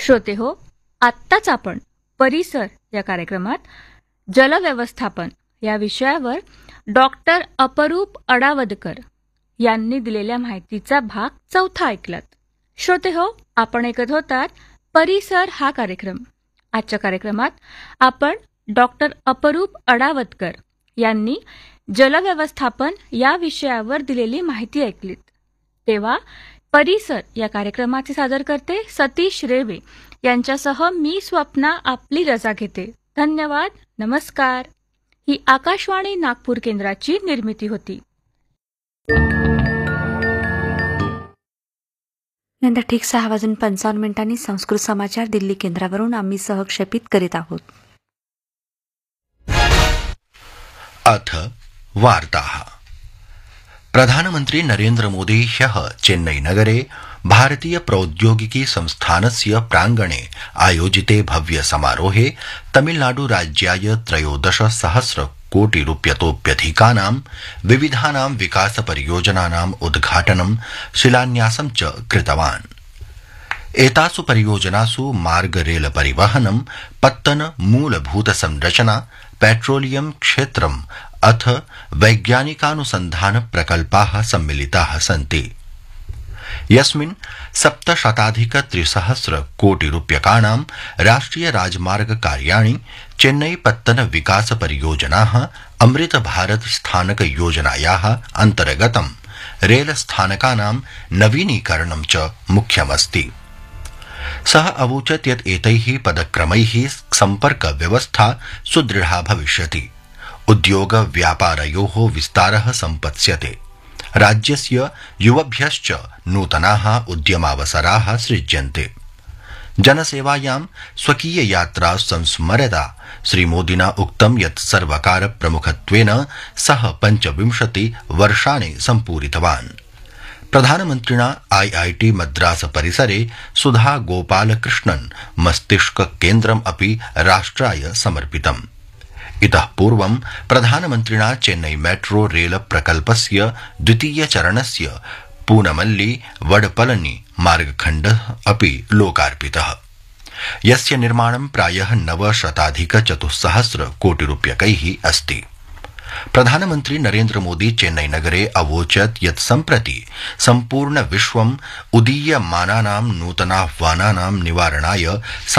श्रोते हो, आत्ताच आपण परिसर या कार्यक्रमात जलव्यवस्थापन या विषयावर डॉक्टर अपरूप अडावदकर यांनी दिलेल्या माहितीचा भाग 4 ऐकलात. श्रोते हो, आपण ऐकत होतात परिसर हा कार्यक्रम. आजच्या कार्यक्रमात आपण डॉक्टर अपरूप अडावदकर यांनी जलव्यवस्थापन या विषयावर दिलेली माहिती ऐकलीत. तेव्हा परिसर या कार्यक्रमाचे सादर करते सतीश रेवे यांच्यासह मी स्वप्ना आपली रजा घेते. धन्यवाद. नमस्कार. ही आकाशवाणी नागपूर केंद्राची निर्मिती होती. नंतर ठीक 6:55 संस्कृत समाचार दिल्ली केंद्रावरून आम्ही सहक्षेपित करीत आहोत. अथ वार्ताः. प्रधानमन्त्री नरेन्द्र मोदी ह्यः चेन्नई नगरे भारतीय प्रौद्योगिकी संस्थानस्य प्राङ्गणे आयोजिते भव्य समारोहे तमिलनाडु राज्याय 13,000 कोटि रूप्यतोप्यधिकानां विविधानां विकास परियोजनानाम् उद्घाटनं शिलान्यासं च कृतवान्. एतासु परियोजनासु मार्ग रेल परिवहनं, पत्तन मूलभूत संरचना, पेट्रोलियम क्षेत्रम् अथ वैज्ञानिकानुसन्धान प्रकल्पाः सम्मिलिताः सन्ति. यस्मिन् 7,300 कोटि रूप्यकाणां राष्ट्रिय राजमार्ग कार्याणि, चेन्नई पत्तन विकास परियोजनाः, अमृत भारत स्थानक योजनायाः अन्तर्गतं रेल स्थानकानां नवीनीकरणं च मुख्यमस्ति. सः अवोचत् यत् एतैः पदक्रमैः सम्पर्क व्यवस्था सुदृढा भविष्यति. उद्योग व्यापारयोः विस्तारः सम्पत्स्यते. राज्यस्य युवभ्यश्च नूतनाः उद्यमावसराः सृज्यन्ते. जनसेवायां स्वकीय यात्रा संस्मरता श्रीमोदिना उक्तं यत् सर्वकार प्रमुखत्वेन सः 25 वर्षाणि सम्पूरितवान्. प्रधानमन्त्रिणा IIT मद्रास परिसरे सुधा गोपालकृष्णन् मस्तिष्क केन्द्रम् अपि राष्ट्राय समर्पितम्. इतः पूर्वं प्रधानमन्त्रिणा चेन्नई मेट्रो रेल प्रकल्पस्य द्वितीय चरणस्य पूनमल्ली वडपलनी मार्गखण्डः अपि लोकार्पितः, यस्य निर्माणं प्रायः 9,400 कोटि रूप्यकैः अस्ति. प्रधानमन्त्री नरेन्द्र मोदी चेन्नई नगरे अवोचत् यत् सम्प्रति सम्पूर्ण विश्वम् उदीयमानानां नूतनाह्वानानां निवारणाय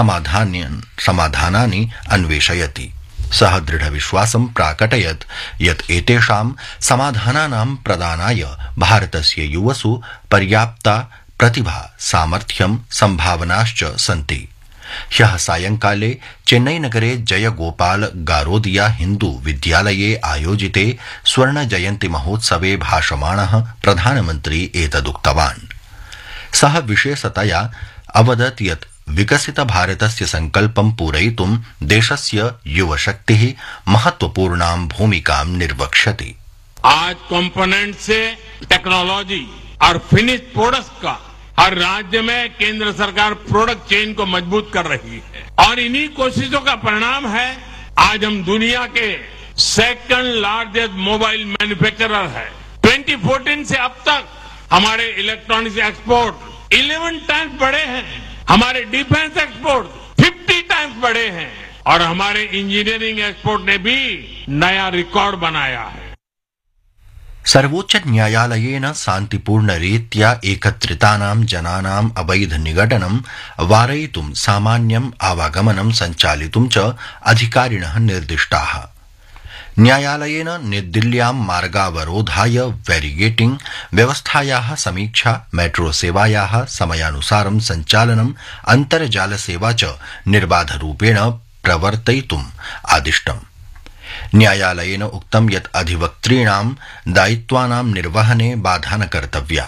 समाधानानि अन्वेषयति. सः दृढविश्वासं प्राकटयत् यत् एतेषां समाधानानां प्रदानाय भारतस्य युवसु पर्याप्ता प्रतिभा, सामर्थ्यं, सम्भावनाश्च सन्ति. ह्यः सायंकाले चेन्नईनगरे जयगोपाल गारोदिया हिन्दू विद्यालये आयोजिते स्वर्ण जयन्ती महोत्सवे भाषमाणः प्रधानमन्त्री एतदुक्तवान्. सः विशेषतया अवदत् यत् विकसित भारतस्य संकल्पं पूरयितुं देशस्य युवशक्तिः महत्वपूर्णां भूमिकां निर्वक्ष्यति. आज कंपोनेंट से टेक्नोलॉजी और फिनिश प्रोडक्ट्स का हर राज्य में केंद्र सरकार प्रोडक्ट चेन को मजबूत कर रही है और इन्हीं कोशिशों का परिणाम है आज हम दुनिया के सेकंड लार्जेस्ट मोबाइल मैन्युफैक्चरर है. 2014 से अब तक हमारे इलेक्ट्रॉनिक्स एक्सपोर्ट 11 टाइम्स बढ़े हैं, हमारे डिफेंस एक्सपोर्ट 50 टाइम्स बढ़े हैं और हमारे इंजीनियरिंग एक्सपोर्ट ने भी नया रिकॉर्ड बनाया है. सर्वोच्च न्यायालयेन शान्तिपूर्णरीत्या एकत्रितानां जनानाम् अवैध निगडनं वारयितुं सामान्यम् आवागमनं सञ्चालितुं च अधिकारिणः निर्दिष्टाः. न्यायालयेन निर्दिल्ल्यां मार्गावरोधाय बैरिगेटिंग व्यवस्थायाः समीक्षा, मेट्रो सेवायाः समयानुसारं सञ्चालनं, अन्तर्जाल सेवा च निर्बाधरूपेण प्रवर्तयितुम् आदिष्टम्. न्यायालयेन उक्तं यत् अधिवक्तॄणां दायित्वानां निर्वहने बाधा न कर्तव्या.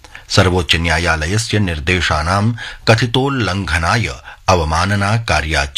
सर्वोच्च न्यायालयस्य निर्देशानां कथितोल्लंघनाय अवमानना कार्या